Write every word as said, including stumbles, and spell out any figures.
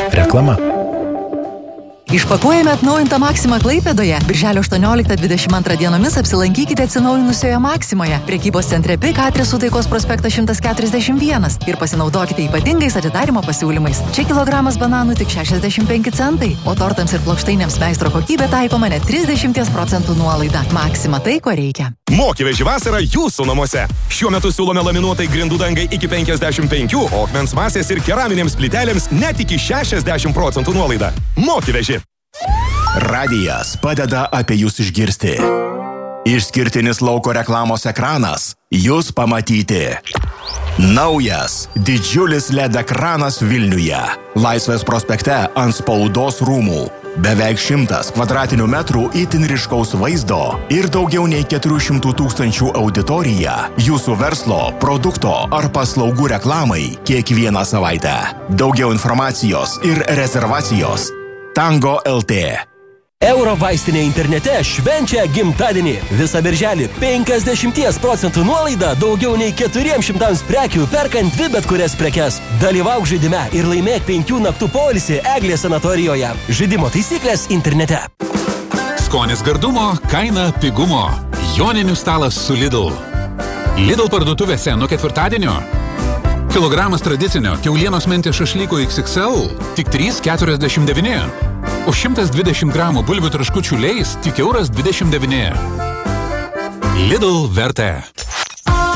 Reklama. Išpakuojame atnaujintą Maksimą Klaipėdoje. Birželio aštuonioliktą dvidešimt antrą dienomis apsilankykite atsinaujinusioje Maksimoje. Prekybos centre Pik adresu Taikos prospektas šimtas keturiasdešimt vienas ir pasinaudokite ypatingais atidarymo pasiūlymais. Čia kilogramas bananų tik šešiasdešimt penki centai, o tortams ir plokštainėms meistro kokybė taikoma net trisdešimt procentų nuolaida. Maksima tai, ko reikia. Mokyveži vasara jūsų namuose. Šiuo metu siūlome laminuotai grindų dangai iki penkiasdešimt penki, o akmens masės ir keraminėms plytelėms net iki šešiasdešimt procentų nuolaida. Mokyveži. Radijas padeda apie jūs išgirsti. Išskirtinis lauko reklamos ekranas jūs pamatyti. Naujas, didžiulis L E D ekranas Vilniuje. Laisvės prospekte ant spaudos rūmų. Beveik šimtas kvadratinių metrų itin ryškaus vaizdo ir daugiau nei keturių šimtų tūkstančių auditorija jūsų verslo, produkto ar paslaugų reklamai kiekvieną savaitę. Daugiau informacijos ir rezervacijos Tango L T. Euro vaistinė internete švenčia gimtadienį. Visą birželį penkiasdešimt procentų nuolaida daugiau nei keturiems šimtams prekių perkant dvi bet kurias prekes. Dalyvauk žaidime ir laimėk penkių naktų poilsį Eglės sanatorijoje. Žaidimo taisyklės internete. Skonis gardumo, kaina pigumo. Joninių stalas su Lidl. Lidl parduotuvėse nuo ketvirtadienio. Kilogramas tradicinio kiaulienos mentės šašlyko X X L tik trys keturiasdešimt devyni. O šimtas dvidešimt gramų bulvių traškučių leis tik euras dvidešimt devyni. Lidl vertė.